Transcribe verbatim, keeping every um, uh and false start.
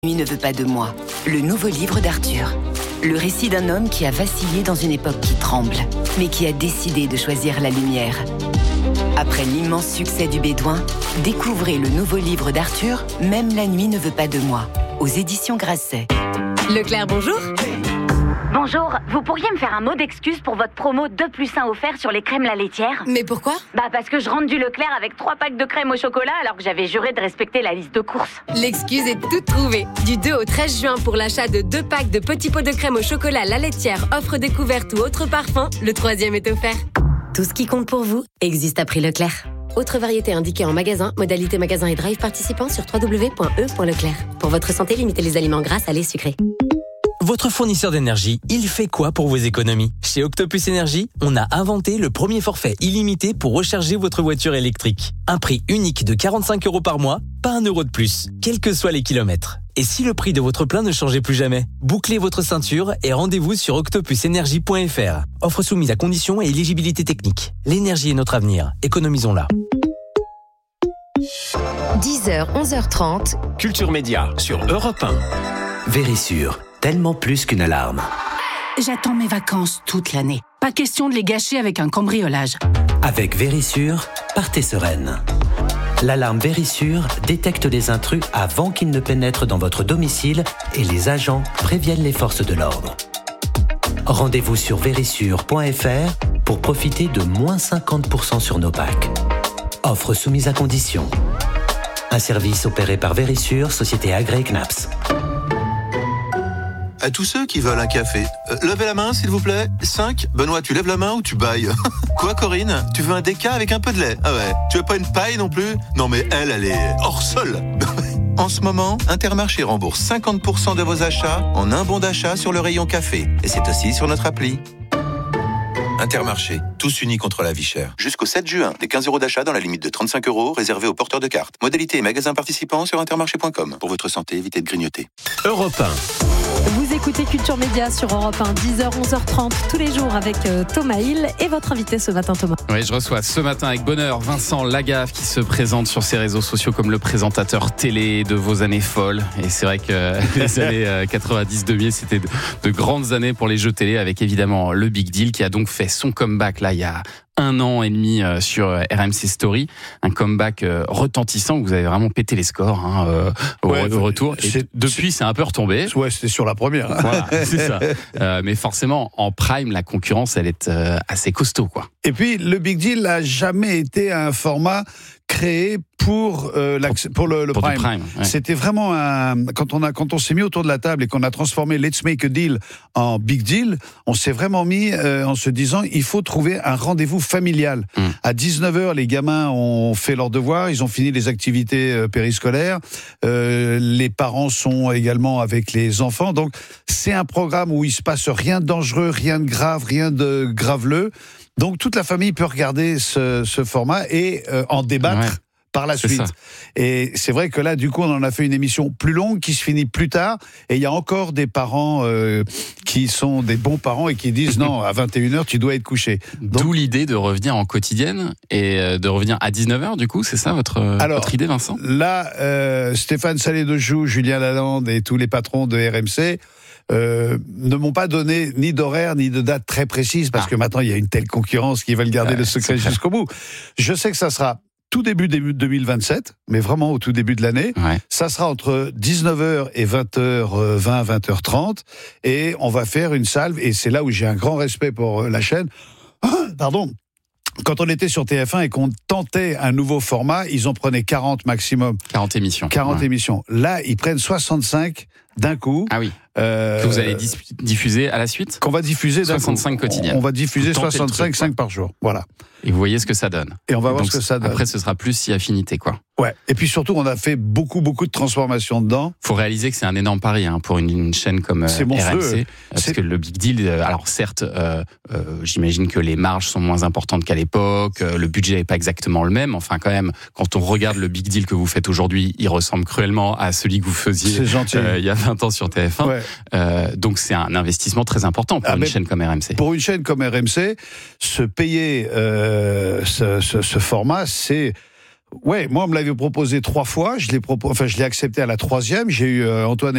Nuit ne veut pas de moi. Le nouveau livre d'Arthur. Le récit d'un homme qui a vacillé dans une époque qui tremble, mais qui a décidé de choisir la lumière. Après l'immense succès du Bédouin, découvrez le nouveau livre d'Arthur, Même la nuit ne veut pas de moi, aux éditions Grasset. Leclerc, bonjour. Bonjour, vous pourriez me faire un mot d'excuse pour votre promo deux plus un offert sur les crèmes La Laitière ? Mais pourquoi ? Bah parce que je rentre du Leclerc avec trois packs de crème au chocolat alors que j'avais juré de respecter la liste de courses. L'excuse est toute trouvée. Du deux au treize juin, pour l'achat de deux packs de petits pots de crème au chocolat La Laitière, offre découverte ou autre parfum, le troisième est offert. Tout ce qui compte pour vous existe à prix Leclerc. Autre variété indiquée en magasin, modalité magasin et drive participant sur w w w point e point leclerc. Pour votre santé, limitez les aliments gras, salés, sucrés. Votre fournisseur d'énergie, il fait quoi pour vos économies ? Chez Octopus Énergie, on a inventé le premier forfait illimité pour recharger votre voiture électrique. Un prix unique de quarante-cinq euros par mois, pas un euro de plus, quels que soient les kilomètres. Et si le prix de votre plein ne changeait plus jamais ? Bouclez votre ceinture et rendez-vous sur octopus énergie point f r. Offre soumise à conditions et éligibilité technique. L'énergie est notre avenir, économisons-la. dix heures, onze heures trente. Culture Média sur Europe un. Vérissure, tellement plus qu'une alarme. J'attends mes vacances toute l'année. Pas question de les gâcher avec un cambriolage. Avec Vérissure, partez sereine. L'alarme Vérissure détecte les intrus avant qu'ils ne pénètrent dans votre domicile et les agents préviennent les forces de l'ordre. Rendez-vous sur vérissure point f r pour profiter de moins cinquante pour cent sur nos packs. Offre soumise à conditions. Un service opéré par Vérissure, société agréée C N A P S. À tous ceux qui veulent un café, euh, levez la main s'il vous plaît. cinq. Benoît, tu lèves la main ou tu bailles ? Quoi Corinne ? Tu veux un déca avec un peu de lait ? Ah ouais. Tu veux pas une paille non plus ? Non mais elle, elle est hors sol. En ce moment, Intermarché rembourse cinquante pour cent de vos achats en un bon d'achat sur le rayon café. Et c'est aussi sur notre appli. Intermarché, tous unis contre la vie chère. Jusqu'au sept juin, des quinze euros d'achat dans la limite de trente-cinq euros réservés aux porteurs de cartes. Modalité et magasins participants sur intermarché point com. Pour votre santé, évitez de grignoter. Europe un. Vous écoutez Culture Média sur Europe un, dix heures, onze heures trente, tous les jours avec euh, Thomas Hill et votre invité ce matin, Thomas. Oui, je reçois ce matin avec bonheur Vincent Lagaffe qui se présente sur ses réseaux sociaux comme le présentateur télé de vos années folles. Et c'est vrai que les années quatre-vingt-dix deux mille, c'était de, de grandes années pour les jeux télé avec évidemment le Big Deal qui a donc fait son comeback là il y a un an et demi euh, sur R M C Story, un comeback euh, retentissant où vous avez vraiment pété les scores hein, euh, au, ouais, au retour. Et c'est, depuis, c'est... c'est un peu retombé. Ouais, c'était sur la première. Voilà, c'est ça. Euh, mais forcément, en prime, la concurrence, elle est euh, assez costaud, quoi. Et puis, le Big Deal n'a jamais été un format créé pour euh, pour le, le pour prime. prime ouais. C'était vraiment un quand on a quand on s'est mis autour de la table et qu'on a transformé Let's Make a Deal en Big Deal, on s'est vraiment mis euh, en se disant il faut trouver un rendez-vous familial. Mm. À dix-neuf heures, les gamins ont fait leurs devoirs, ils ont fini les activités euh, périscolaires, euh, les parents sont également avec les enfants, donc c'est un programme où il se passe rien de dangereux, rien de grave, rien de graveleux. Donc toute la famille peut regarder ce, ce format et euh, en débattre ouais, par la suite. Ça. Et c'est vrai que là, du coup, on en a fait une émission plus longue qui se finit plus tard. Et il y a encore des parents euh, qui sont des bons parents et qui disent non, à vingt et une heures, tu dois être couché. Donc, d'où l'idée de revenir en quotidienne et de revenir à dix-neuf heures, du coup, c'est ça votre, alors, votre idée, Vincent ? Là, euh, Stéphane Salé-de-Joux, Julien Lalande et tous les patrons de R M C Euh, ne m'ont pas donné ni d'horaire ni de date très précise parce ah. que maintenant il y a une telle concurrence qu'ils veulent garder euh, le secret jusqu'au bout. Je sais que ça sera tout début deux mille vingt-sept, mais vraiment au tout début de l'année. Ouais. Ça sera entre dix-neuf heures et vingt heures vingt, vingt heures trente et on va faire une salve et c'est là où j'ai un grand respect pour la chaîne. Pardon. Quand on était sur T F un et qu'on tentait un nouveau format, ils en prenaient quarante maximum. quarante émissions. quarante ouais. émissions. Là, ils prennent soixante-cinq d'un coup. Ah oui. Euh, que vous allez dis- diffuser à la suite ? Qu'on va diffuser d'un soixante-cinq coup. quotidiennes. On va diffuser soixante-cinq, cinq par jour. Voilà. Et vous voyez ce que ça donne. Et on va voir donc, ce que ça donne. Après, ce sera plus si affinité, quoi. Ouais. Et puis surtout, on a fait beaucoup, beaucoup de transformations dedans. Faut réaliser que c'est un énorme pari hein, pour une, une chaîne comme euh, R M C. Parce c'est... que le Big Deal, euh, alors certes, euh, euh, j'imagine que les marges sont moins importantes qu'à l'époque, euh, le budget n'est pas exactement le même. Enfin, quand même, quand on regarde le Big Deal que vous faites aujourd'hui, il ressemble cruellement à celui que vous faisiez euh, il y a vingt ans sur T F un. Ouais. Euh, donc c'est un investissement très important pour ah, une chaîne comme R M C. Pour une chaîne comme R M C, se payer euh, ce, ce, ce format, c'est Ouais, moi on me l'avait proposé trois fois, je l'ai propo... enfin je l'ai accepté à la troisième. J'ai eu euh, Antoine